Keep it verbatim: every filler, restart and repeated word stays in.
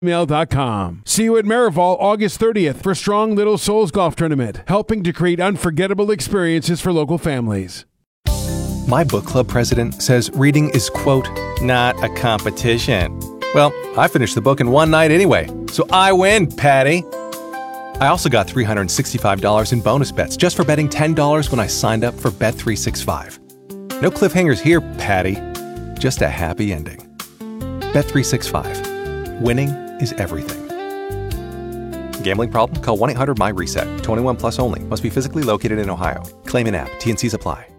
gmail dot com. See you at Marival August thirtieth for Strong Little Souls Golf Tournament, helping to create unforgettable experiences for local families. My book club president says reading is, quote, not a competition. Well, I finished the book in one night anyway, so I win, Patty. I also got three hundred sixty-five dollars in bonus bets just for betting ten dollars when I signed up for Bet three sixty-five. No cliffhangers here, Patty. Just a happy ending. Bet three sixty-five. Winning is everything. Gambling problem? Call one eight hundred M Y RESET. twenty-one plus only. Must be physically located in Ohio. Claim in app. T and C's apply.